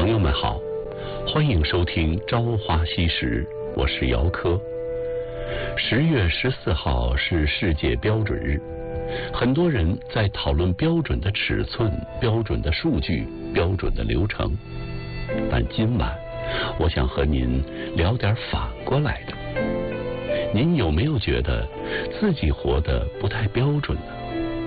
朋友们好，欢迎收听《朝花夕拾》，我是姚科。10月14号是世界标准日，很多人在讨论标准的尺寸、标准的数据、标准的流程。但今晚，我想和您聊点反过来的。您有没有觉得自己活得不太标准呢？